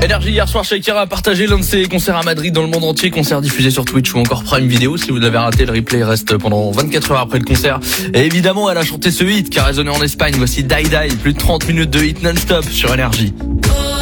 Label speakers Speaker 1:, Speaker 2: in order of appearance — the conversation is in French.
Speaker 1: Énergie hier soir, Shakira a partagé l'un de ses concerts à Madrid dans le monde entier, concert diffusé sur Twitch ou encore Prime Video. Si vous l'avez raté, le replay reste pendant 24 heures après le concert. Et évidemment, elle a chanté ce hit qui a résonné en Espagne. Voici Die Die, plus de 30 minutes de hit non-stop sur Énergie.